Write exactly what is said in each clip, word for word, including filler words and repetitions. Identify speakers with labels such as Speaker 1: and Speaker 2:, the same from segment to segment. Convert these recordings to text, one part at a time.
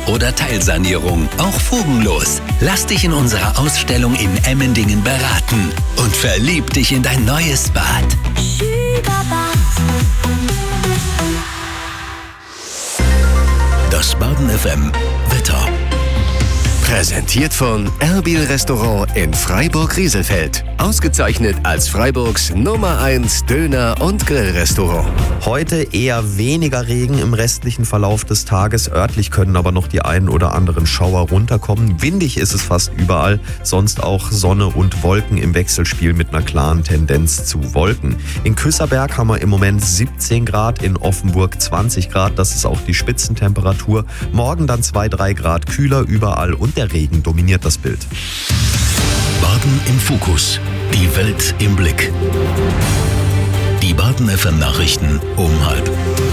Speaker 1: oder Teilsanierung, auch fugenlos. Lass dich in unserer Ausstellung in Emmendingen beraten und verlieb dich in dein neues Bad. Das Baden F M Wetter.
Speaker 2: Präsentiert von Erbil Restaurant in Freiburg-Rieselfeld. Ausgezeichnet als Freiburgs Nummer eins Döner- und Grillrestaurant.
Speaker 3: Heute eher weniger Regen im restlichen Verlauf des Tages. Örtlich können aber noch die einen oder anderen Schauer runterkommen. Windig ist es fast überall. Sonst auch Sonne und Wolken im Wechselspiel mit einer klaren Tendenz zu Wolken. In Küsserberg haben wir im Moment siebzehn Grad, in Offenburg zwanzig Grad. Das ist auch die Spitzentemperatur. Morgen dann zwei, drei Grad kühler überall und der Regen dominiert das Bild.
Speaker 1: Baden im Fokus. Die Welt im Blick. Die Baden F M Nachrichten um halb.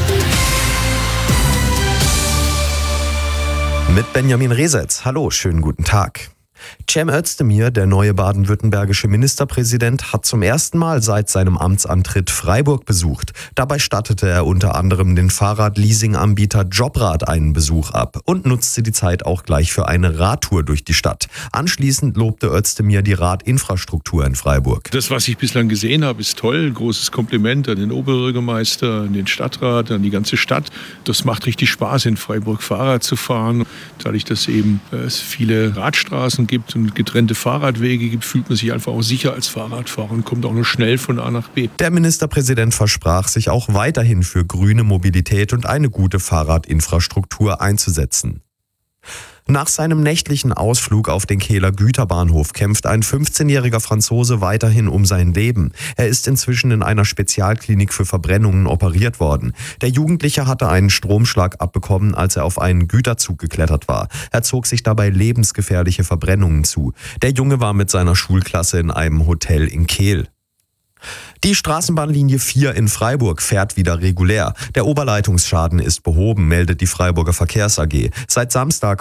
Speaker 3: Mit Benjamin Resetz. Hallo, schönen guten Tag. Cem Özdemir, der neue baden-württembergische Ministerpräsident, hat zum ersten Mal seit seinem Amtsantritt Freiburg besucht. Dabei stattete er unter anderem den Fahrradleasinganbieter Jobrad einen Besuch ab und nutzte die Zeit auch gleich für eine Radtour durch die Stadt. Anschließend lobte Özdemir die Radinfrastruktur in Freiburg.
Speaker 4: Das, was ich bislang gesehen habe, ist toll. Großes Kompliment an den Oberbürgermeister, an den Stadtrat, an die ganze Stadt. Das macht richtig Spaß, in Freiburg Fahrrad zu fahren. Dadurch, dass eben es viele Radstraßen gibt und getrennte Fahrradwege gibt, fühlt man sich einfach auch sicher als Fahrradfahrer und kommt auch noch schnell von A nach B.
Speaker 3: Der Ministerpräsident versprach, sich auch weiterhin für grüne Mobilität und eine gute Fahrradinfrastruktur einzusetzen. Nach seinem nächtlichen Ausflug auf den Kehler Güterbahnhof kämpft ein fünfzehnjähriger Franzose weiterhin um sein Leben. Er ist inzwischen in einer Spezialklinik für Verbrennungen operiert worden. Der Jugendliche hatte einen Stromschlag abbekommen, als er auf einen Güterzug geklettert war. Er zog sich dabei lebensgefährliche Verbrennungen zu. Der Junge war mit seiner Schulklasse in einem Hotel in Kehl. Die Straßenbahnlinie vier in Freiburg fährt wieder regulär. Der Oberleitungsschaden ist behoben, meldet die Freiburger Verkehrs A G. Seit Samstag